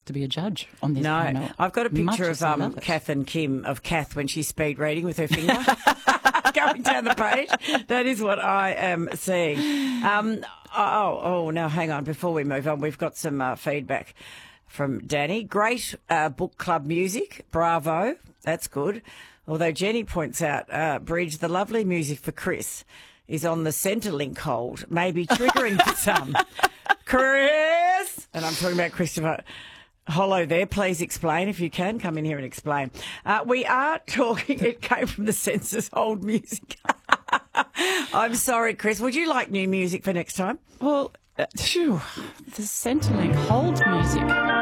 to be a judge on this No, panel. I've got a picture Much of as I love it. Kath and Kim, of Kath when she's speed reading with her finger going down the page. That is what I am seeing. Now hang on. Before we move on, we've got some feedback from Danny. Great book club music. Bravo. That's good. Although Jenny points out, Bridge, the lovely music for Chris is on the Centrelink hold, maybe triggering for some. Chris! And I'm talking about Christopher Hollow there. Please explain if you can. Come in here and explain. We are talking, it came from the census hold music. I'm sorry, Chris. Would you like new music for next time? Well, the Centrelink hold music.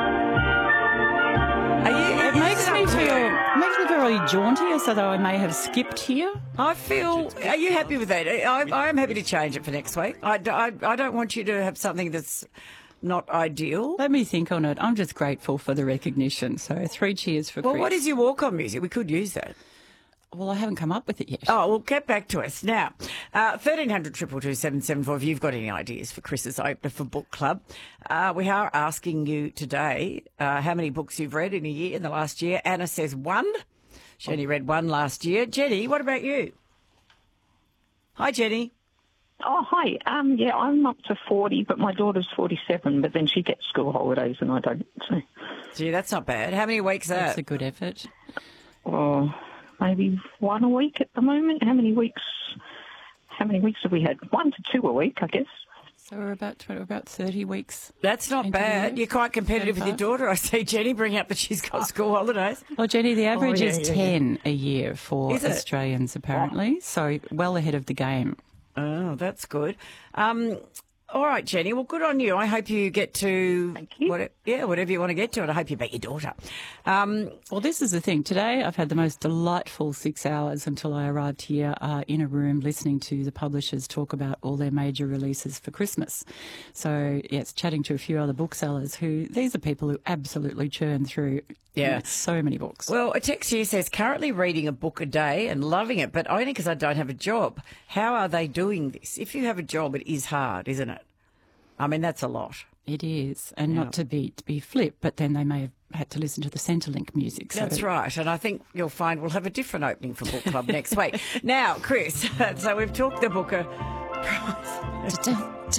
It makes me feel very jaunty, as though I may have skipped here. Are you happy with that? I am happy to change it for next week. I don't want you to have something that's not ideal. Let me think on it. I'm just grateful for the recognition. So 3 cheers for Chris. Well, what is your walk-on music? We could use that. Well, I haven't come up with it yet. Oh, well, get back to us. Now, 1300 222 774 if you've got any ideas for Chris's opener for book club. We are asking you today how many books you've read in a year, in the last year. Anna says 1. She only read 1 last year. Jenny, what about you? Hi, Jenny. Oh, hi. Yeah, I'm up to 40, but my daughter's 47, but then she gets school holidays and I don't. So. Gee, that's not bad. How many weeks is that? That's a good effort. Oh, maybe 1 a week at the moment. How many weeks have we had? 1 to 2 a week, I guess. So we're about 30 weeks. That's not bad. You're quite competitive with your daughter. I see Jenny bring up that she's got school holidays. Well, Jenny, the average is 10 a year for Is it? Australians, apparently. So well ahead of the game. Oh, that's good. All right, Jenny. Well, good on you. I hope you get to whatever you want to get to, and I hope you bet your daughter. Well, this is the thing. Today I've had the most delightful 6 hours until I arrived here in a room listening to the publishers talk about all their major releases for Christmas. So, yes, chatting to a few other booksellers these are people who absolutely churn through so many books. Well, a text here says, currently reading a book a day and loving it, but only because I don't have a job. How are they doing this? If you have a job, it is hard, isn't it? I mean, that's a lot. It is, and not to be flip, but then they may have had to listen to the Centrelink music. So. That's right, and I think you'll find we'll have a different opening for Book Club next week. Now, Chris, so we've talked the Booker Prize.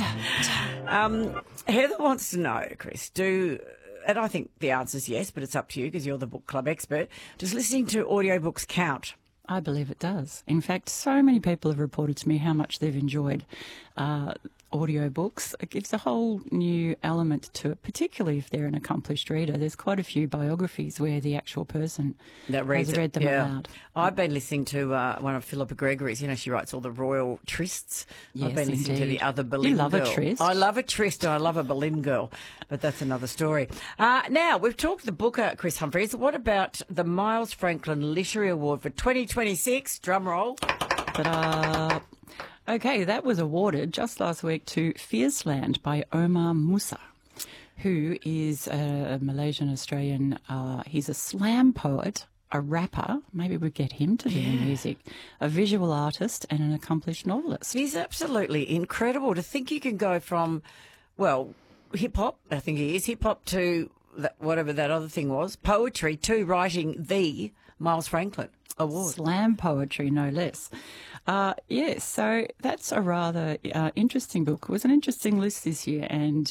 Heather wants to know, Chris, and I think the answer is yes, but it's up to you because you're the book club expert, does listening to audiobooks count? I believe it does. In fact, so many people have reported to me how much they've enjoyed audiobooks. It gives a whole new element to it, particularly if they're an accomplished reader. There's quite a few biographies where the actual person has read them aloud. I've been listening to one of Philippa Gregory's. You know, she writes all the royal trysts. Yes, I've been listening to the other Boleyn You love girl. a tryst. I love a tryst and I love a Boleyn girl, but that's another story. Now, we've talked the Booker, Chris Humphries. What about the Miles Franklin Literary Award for 2026? Drum roll. Ta-da! Okay, that was awarded just last week to Fierceland by Omar Musa, who is a Malaysian-Australian. He's a slam poet, a rapper, maybe we'd get him to do the music, a visual artist and an accomplished novelist. He's absolutely incredible to think you can go from, well, hip-hop, I think he is, hip-hop to whatever that other thing was, poetry to writing the Miles Franklin Award. Slam poetry, no less. Yes, so that's a rather interesting book. It was an interesting list this year, and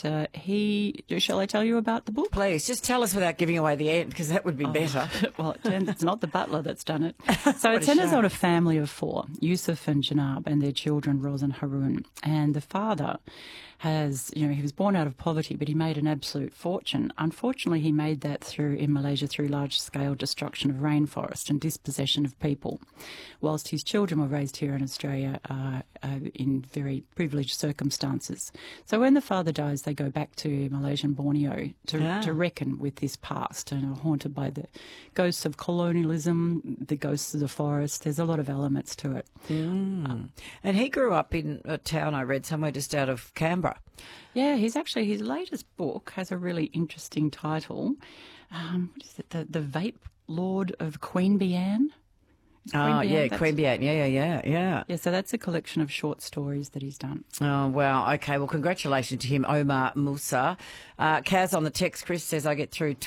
shall I tell you about the book? Please, just tell us without giving away the end, because that would be better. Well, it's not the butler that's done it. So it centres on a family of 4, Yusuf and Janab, and their children, Roz and Haroon. And the father he was born out of poverty, but he made an absolute fortune. Unfortunately, he made that in Malaysia through large-scale destruction of rainforest and dispossession of people, whilst his children were raised here in Australia in very privileged circumstances. So when the father dies, they go back to Malaysian Borneo to reckon with this past and are haunted by the ghosts of colonialism, the ghosts of the forest. There's a lot of elements to it. And he grew up in a town I read somewhere just out of Canberra. Yeah, his latest book has a really interesting title. What is it? The Vape Lord of Queanbeyan. Queanbeyan. Yeah. Yeah, so that's a collection of short stories that he's done. Oh, wow. Okay, well, congratulations to him, Omar Musa. Kaz on the text, Chris says, I get through